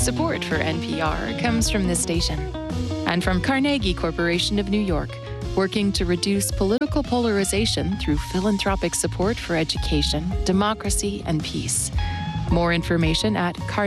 Support for NPR comes from this station and from Carnegie Corporation of New York, working to reduce political polarization through philanthropic support for education, democracy, and peace. More information at